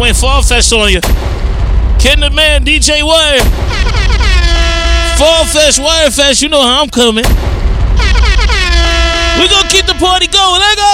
Wayne Fall Fest on you. Ken the Man, DJ Wire. Fall Fest, Wire Fest, you know how I'm coming. We gonna keep the party going. Let go.